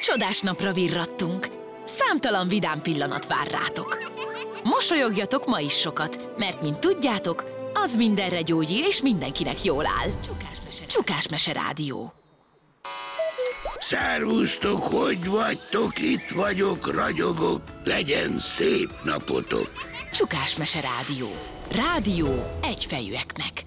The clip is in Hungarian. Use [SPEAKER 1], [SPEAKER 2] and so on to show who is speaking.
[SPEAKER 1] Csodás napra virrattunk. Számtalan vidám pillanat vár rátok. Mosolyogjatok ma is sokat, mert mint tudjátok, az mindenre gyógyír és mindenkinek jól áll. Csukás Mese Rádió.
[SPEAKER 2] Szervusztok, hogy vagytok? Itt vagyok, ragyogok. Legyen szép napotok.
[SPEAKER 1] Csukás Mese Rádió. Rádió egyfejűeknek.